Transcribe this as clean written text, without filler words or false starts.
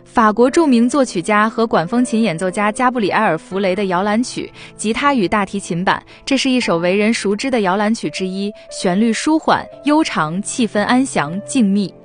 法国著名作曲家和管风琴演奏家加布里埃尔·弗雷的摇篮曲，吉他与大提琴版，这是一首为人熟知的摇篮曲之一，旋律舒缓、悠长，气氛安详、静谧。